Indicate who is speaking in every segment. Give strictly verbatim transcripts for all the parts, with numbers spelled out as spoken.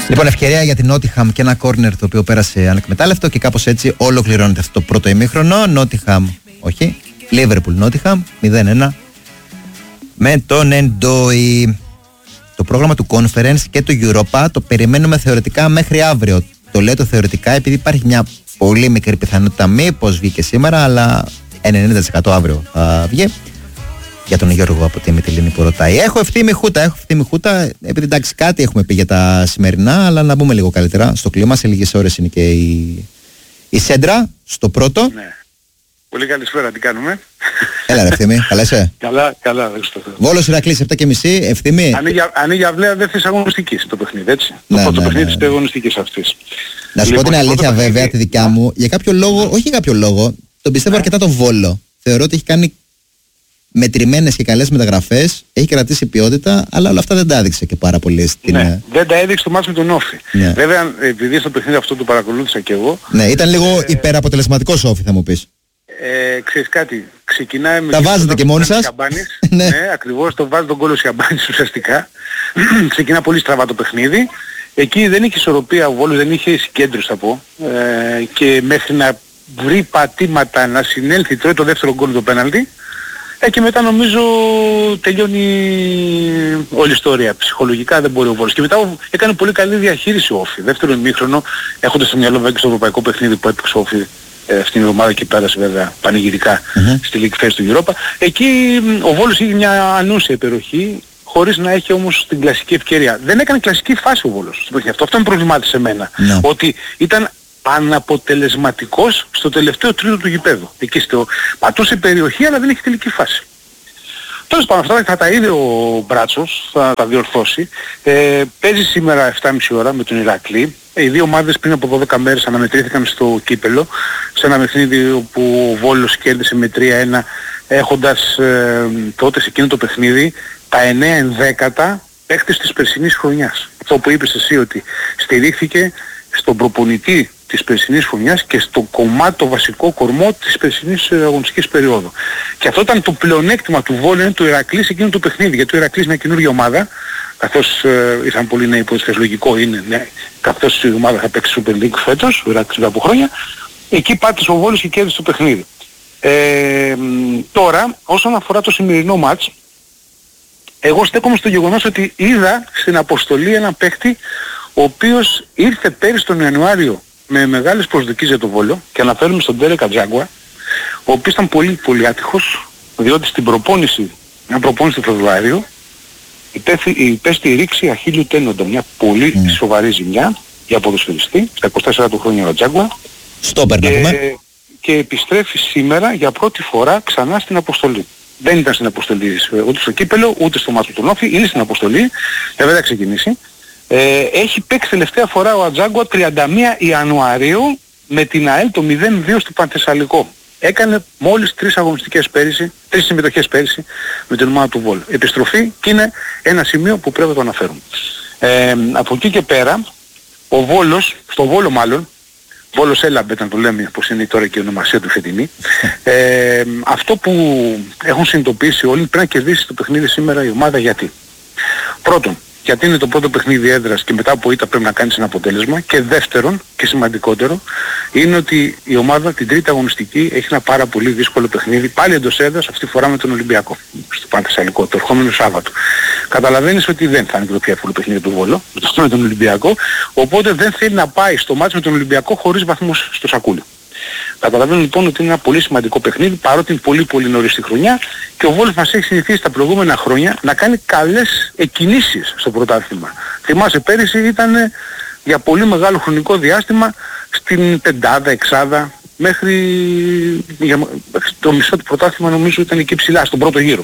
Speaker 1: Λοιπόν, ευκαιρία για την Νότιχαμ και ένα κόρνερ το οποίο πέρασε ανεκμετάλλευτο και κάπως έτσι ολοκληρώνεται αυτό το πρώτο ημίχρονο. Νότιχαμ, όχι, Λίβερπουλ Νότιχαμ μηδέν ένα με τον Εντόι. Το πρόγραμμα του Conference και του Europa το περιμένουμε θεωρητικά μέχρι αύριο. Το λέω το θεωρητικά επειδή υπάρχει μια πολύ μικρή πιθανότητα μήπως βγει και σήμερα, αλλά ενενήντα τοις εκατό αύριο θα βγει. Για τον Γιώργο από τη Μυτιλήνη που ρωτάει. Έχω ευθύμη χούτα, έχω ευθύμη χούτα. Επειδή εντάξει κάτι έχουμε πει για τα σημερινά, αλλά να μπούμε λίγο καλύτερα στο κλίμα. Σε λίγες ώρες είναι και η, η Σέντρα στο πρώτο.
Speaker 2: Ναι. Πολύ καλησπέρα, τι κάνουμε?
Speaker 1: Έλα ρε Ευθύμη, καλά είσαι?
Speaker 2: Καλά, καλά, δεν στο
Speaker 1: Βόλος Ηρακλής επτά και μισή, Ευθύμη.
Speaker 2: Ανοίγει αυλαία δεύτερης αγωνιστικής το παιχνίδι, έτσι.
Speaker 1: Ναι,
Speaker 2: το πρώτο
Speaker 1: ναι,
Speaker 2: παιχνίδι
Speaker 1: ναι,
Speaker 2: της
Speaker 1: ναι.
Speaker 2: αγωνιστικής αυτής.
Speaker 1: Να σου
Speaker 2: Λοιπόν,
Speaker 1: πω την αλήθεια
Speaker 2: πρώτο
Speaker 1: βέβαια
Speaker 2: παιχνίδι...
Speaker 1: τη δικιά μου, για κάποιο λόγο, όχι για κάποιο λόγο, τον πιστεύω
Speaker 2: Ναι.
Speaker 1: αρκετά τον Βόλο. Θεωρώ ότι έχει κάνει μετρημένες και καλές μεταγραφές, έχει κρατήσει ποιότητα, αλλά όλα αυτά δεν τα έδειξε και πάρα πολύ στην...
Speaker 2: Ναι, δεν τα έδειξε το μάτς με τον Όφη.
Speaker 1: Ναι.
Speaker 2: Βέβαια, επειδή στο παιχνίδι αυτό το παρακολούθησα και εγώ.
Speaker 1: Ναι, ήταν λίγο υπεραποτελεσματικός Όφη θα μου πεις.
Speaker 2: Ε, ξέρεις κάτι, ξεκινάει με...
Speaker 1: Τα βάζετε και μόνοι σας.
Speaker 2: ναι. ναι, ακριβώς, το βάζει τον κόλλο Σιαμπάνης ουσιαστικά. Ξεκινά πολύ στραβά το παιχνίδι. Εκεί δεν είχε ισορροπία, ο Βόλος δεν είχε συγκέντρωση θα πω. Ε, και μέχρι να βρει πατήματα, να συνέλθει, τρώει το δεύτερο γκολ το πέναλτι. Ε, και μετά νομίζω τελειώνει όλη η ιστορία. Ψυχολογικά δεν μπορεί ο Βόλος. Και μετά έκανε πολύ καλή διαχείριση ο Όφη. Δεύτερο ημίχρονο, έχοντας στο μυαλό βέβαια και στο ευρωπαϊκό παιχνίδι που έπαιξε ο Όφη ε, αυτήν την εβδομάδα και πέρασε βέβαια πανηγυρικά mm-hmm. στη League Phase του Europa. Εκεί ο Βόλος είχε μια ανούσια υπεροχή, χωρίς να έχει όμως την κλασική ευκαιρία. Δεν έκανε κλασική φάση ο Βόλος. Αυτό, αυτό με προβλημάτισε εμένα. No. Ότι ήταν αναποτελεσματικός στο τελευταίο τρίτο του γηπέδου. Εκεί στο πατούσε περιοχή αλλά δεν έχει τελική φάση. Τέλος πάντων αυτά θα τα είδε ο Μπράτσος, θα τα διορθώσει. Ε, παίζει σήμερα επτά και μισή ώρα με τον Ηρακλή. Ε, οι δύο ομάδες πριν από δώδεκα μέρες αναμετρήθηκαν στο κύπελο, σε ένα παιχνίδι όπου ο Βόλος κέρδισε με τρία ένα, έχοντας ε, τότε σε εκείνο το παιχνίδι τα εννέα ενδέκατα παίχτες της περσινής χρονιάς. Αυτό που είπες εσύ ότι στηρίχθηκε στον προπονητή της περσινής χρονιάς και στο κομμάτι το βασικό κορμό της περσινής αγωνιστικής περίοδου. Και αυτό ήταν το πλεονέκτημα του Βόλου του Ηρακλή σε εκείνο το παιχνίδι, γιατί ο Ηρακλής είναι μια καινούργια ομάδα, καθώς ε, ήρθαν πολλοί νέοι υπόθεσες, λογικό είναι, ναι, καθώς η ομάδα θα παίξει Super League φέτος, ο Ηρακλής από χρόνια, εκεί πάτησε ο Βόλος και κέρδισε το παιχνίδι. Ε, τώρα, όσον αφορά το σημερινό μάτς, εγώ στέκομαι στο γεγονός ότι είδα στην αποστολή έναν παίχτη ο οποίος ήρθε πέρυσι τον Ιανουάριο με μεγάλες προσδοκίες για το Βόλο και αναφέρουμε στον Τέρε Κατζάγκουα, ο οποίος ήταν πολύ πολύ άτυχος, διότι στην προπόνηση, μια προπόνηση το Φεβρουάριο, υπέστη η ρήξη αχίλιου τένοντα, μια πολύ mm. σοβαρή ζημιά για ποδοσφαιριστή, στα είκοσι τέσσερα του χρόνια ο Τζάγκουα.
Speaker 1: Στόπερ να πούμε.
Speaker 2: Και επιστρέφει σήμερα για πρώτη φορά ξανά στην αποστολή. Δεν ήταν στην αποστολή ούτε στο κύπελο, ούτε στο μάτσο του Νόφη, είναι στην αποστολή, βέβαια θα ξεκινήσει. Ε, έχει παίξει τελευταία φορά ο Ατζάγκουα τριάντα μία Ιανουαρίου με την ΑΕΛ το μηδέν δύο στο Πανθεσσαλικό. Έκανε μόλις τρεις αγωνιστικές πέρυσι, τρεις συμμετοχές πέρυσι με την ομάδα του Βόλου. Επιστροφή και είναι ένα σημείο που πρέπει να το αναφέρουμε. Ε, από εκεί και πέρα, ο Βόλος, στο Βόλο μάλλον, Βόλος Έλαμπετ να το λέμε πως είναι τώρα και η ονομασία του φετινή, ε, αυτό που έχουν συνειδητοποιήσει όλοι πρέπει να κερδίσει το παιχνίδι σήμερα η ομάδα γιατί. Πρώτον, γιατί είναι το πρώτο παιχνίδι έδρας και μετά από ήττα πρέπει να κάνεις ένα αποτέλεσμα. Και δεύτερον και σημαντικότερο είναι ότι η ομάδα την τρίτη αγωνιστική έχει ένα πάρα πολύ δύσκολο παιχνίδι πάλι εντός έδρας, αυτή τη φορά με τον Ολυμπιακό στο Πανθεσσαλικό το ερχόμενο Σάββατο. Καταλαβαίνεις ότι δεν θα είναι το πιο εύκολο παιχνίδι του Βόλου με τον Ολυμπιακό, οπότε δεν θέλει να πάει στο μάτς με τον Ολυμπιακό χωρίς βαθμούς στο σακούλι. Καταλαβαίνω λοιπόν ότι είναι ένα πολύ σημαντικό παιχνίδι παρότι είναι πολύ πολύ νωρίς στη χρονιά και ο Βόλος μας έχει συνηθίσει τα προηγούμενα χρόνια να κάνει καλές εκκινήσεις στο πρωτάθλημα. Θυμάσαι πέρυσι ήταν για πολύ μεγάλο χρονικό διάστημα στην πεντάδα, εξάδα μέχρι, για, μέχρι το μισό του πρωτάθλημα νομίζω ήταν εκεί ψηλά στον πρώτο γύρο.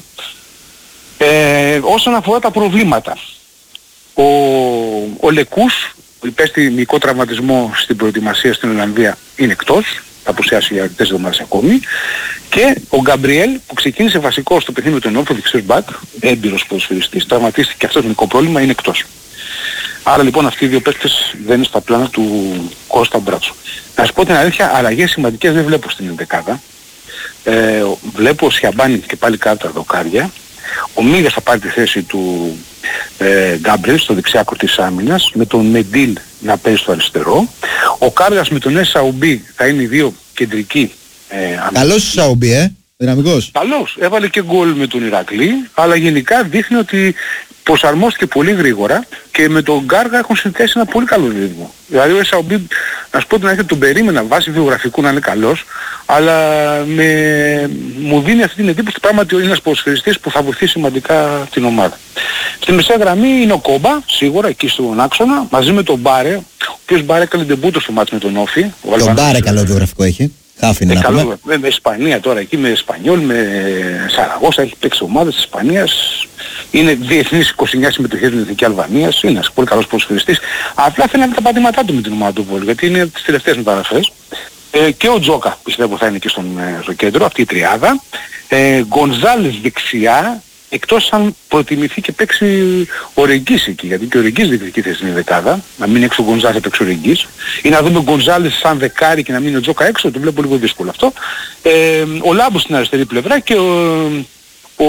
Speaker 2: Ε, όσον αφορά τα προβλήματα, ο, ο Λεκούς που υπέστη μυϊκό τραυματισμό στην προετοιμασία στην Ολλανδία είναι εκτός, θα απουσιάσει για αρκετές εβδομάδες ακόμη. Και ο Γκαμπριέλ που ξεκίνησε βασικό στο παιχνίδι με τον Νόφο, δεξιός μπακ, έμπειρος ποδοσφαιριστής, τραυματίστηκε και αυτό το μικρό πρόβλημα, είναι εκτός. Άρα λοιπόν αυτοί οι δύο παίκτες δεν είναι στα πλάνα του Κώστα Μπράτσο. Να σου πω την αλήθεια, αλλαγές σημαντικές δεν βλέπω στην ενδεκάδα. Ε, βλέπω Σιαμπάνη και πάλι κάτω τα δοκάρια. Ο Μίγας θα πάρει τη θέση του ε, Γκάμπριελ στο δεξιάκρο της άμυνας, με τον Μεντίλ να παίζει στο αριστερό. Ο Κάργας με τον Εσαουμπί θα είναι οι δύο κεντρικοί. Ε,
Speaker 1: Καλός ο Σαουμπί, ε, δυναμικός.
Speaker 2: Καλός, έβαλε και γκολ με τον Ηρακλή, αλλά γενικά δείχνει ότι προσαρμόστηκε πολύ γρήγορα και με τον Γκάργα έχουν συνθέσει ένα πολύ καλό ρυθμό. Δηλαδή ο Εσαουμπί, να σου πω την αλήθεια, τον περίμενα βάσει βιογραφικού να είναι καλός, αλλά με... μου δίνει αυτή την εντύπωση πράγματι ότι είναι ένας ποδοσφαιριστής που θα βοηθήσει σημαντικά την ομάδα. Στη μεσαία γραμμή είναι ο Κόμπα, σίγουρα εκεί στον άξονα, μαζί με τον Μπάρε, ο οποίος Μπάρε έκανε ντεμπούτο στο μάτς με τον Όφι.
Speaker 1: Τον Μπάρε καλό βιογραφικό έχει. Χάφη είναι
Speaker 2: ε,
Speaker 1: να
Speaker 2: καλό,
Speaker 1: πούμε.
Speaker 2: με, με Ισπανία τώρα εκεί, με Εσπανιόλ, με Σαραγώσα, έχει παίξει ομάδες της Ισπανίας. Είναι διεθνής είκοσι εννιά συμμετοχές στην Εθνική Αλβανίας, είναι ένας πολύ καλός ποδοσφαιριστής. Απλά θέλει να δει τα πατήματά του με την ομάδα του Βόλου, γιατί είναι τις τελευταίες μεταγραφές. Ε, και ο Τζόκα πιστεύω θα είναι εκεί στον, στο κέντρο, αυτή η τριάδα. Ε, Γκονζάλες δεξιά, εκτός αν προτιμηθεί και παίξει ο Ρεγγής εκεί, γιατί και ο Ρεγγής διεκδικεί θέση στην δεκάδα, να μην έξω ο Γκονζάλες, παίξει ο Ρεγγής, ή να δούμε Γκονζάλες σαν δεκάρι και να μείνει ο Τζόκα έξω, το βλέπω λίγο δύσκολο αυτό. Ε, ο Λάμπος στην αριστερή πλευρά και ο... ο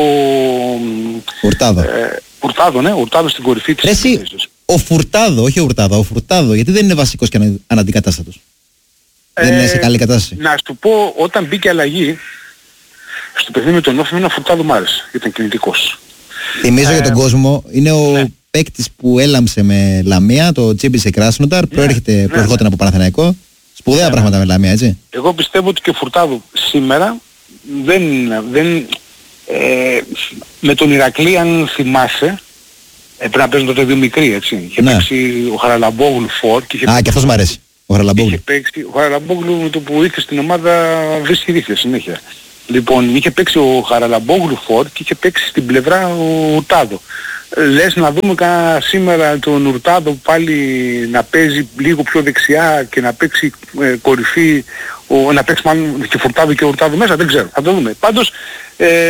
Speaker 1: Φουρτάδο.
Speaker 2: Ε, Φουρτάδο, ναι, Φουρτάδο στην κορυφή της.
Speaker 1: Εσύ, ο Φουρτάδο, όχι ο Φουρτάδο, ο Φουρτάδο, γιατί δεν είναι βασικός και ανα, αναντικατάστατος. Ε, δεν είναι σε καλή κατάσταση.
Speaker 2: Να σου πω, όταν μπήκε αλλαγή, στο παιχνίδι με τον Όφη, ο Φουρτάδο μ' άρεσε, ήταν κινητικός.
Speaker 1: Θυμίζω ε, για τον κόσμο, είναι ο
Speaker 2: ναι.
Speaker 1: παίκτης που έλαμψε με Λαμία, το Τσίμπισε Κράσνονταρ, ναι, προέρχεται, ναι, προερχόταν ναι. από Παναθηναϊκό. Σπουδαία ναι, πράγματα ναι. με Λαμία, έτσι.
Speaker 2: Εγώ πιστεύω ότι και ο Φουρτάδο σήμερα δεν, δεν ε, με τον Ηρακλή, αν θυμάσαι, ε, πρέπει να παίζουν τότε δύο μικροί, έτσι. Είχε ναι. παίξει ο Χαραλαμπόγλου φορ. Και είχε
Speaker 1: Α, και αυτός μ' αρέσει. Ο Χαραλαμπόγλου.
Speaker 2: Είχε παίξει, ο Χαραλαμπόγλου με το που ήρθε στην ομάδα βρίσκει δίχτυα συνέχεια. Λοιπόν, είχε παίξει ο Χαραλαμπόγλου φορ και είχε παίξει στην πλευρά ο Ουρτάδο. Λες να δούμε κα, σήμερα τον Ουρτάδο πάλι να παίζει λίγο πιο δεξιά και να παίξει ε, κορυφή, ο, να παίξει μάλλον και Φουρτάδο και Ουρτάδο μέσα, δεν ξέρω, θα το δούμε. Πάντως, ε,